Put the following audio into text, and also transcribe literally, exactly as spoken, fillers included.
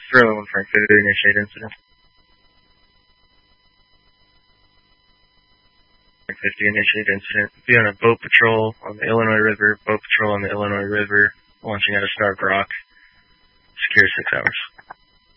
Sterling one Frank fifty, initiate incident. Frank fifty, initiate incident. Be on a boat patrol on the Illinois River, boat patrol on the Illinois River, launching out of Starved Rock. Secure six hours.